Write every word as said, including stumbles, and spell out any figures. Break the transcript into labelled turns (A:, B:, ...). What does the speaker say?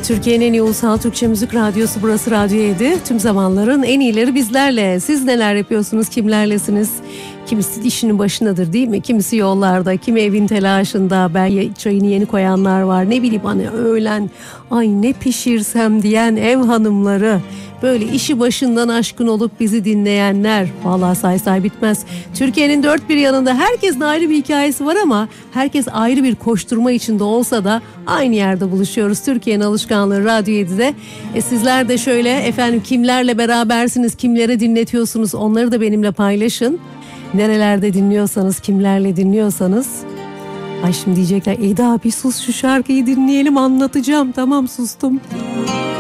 A: Türkiye'nin en iyi ulusal Türkçe müzik radyosu burası Radyo yedi. Tüm zamanların en iyileri bizlerle. Siz neler yapıyorsunuz, kimlerlesiniz? Kimisi işinin başındadır değil mi? Kimisi yollarda, kimi evin telaşında. Ben çayını yeni koyanlar var. Ne bileyim hani öğlen ay ne pişirsem diyen ev hanımları. Böyle işi başından aşkın olup bizi dinleyenler. Vallahi say say bitmez. Türkiye'nin dört bir yanında herkesin ayrı bir hikayesi var ama herkes ayrı bir koşturma içinde olsa da aynı yerde buluşuyoruz. Türkiye'nin alışkanlığı Radyo yedide. E sizler de şöyle efendim kimlerle berabersiniz, kimlere dinletiyorsunuz onları da benimle paylaşın. Nerelerde dinliyorsanız, kimlerle dinliyorsanız. Ay şimdi diyecekler Eda bir sus şu şarkıyı dinleyelim anlatacağım. Tamam sustum.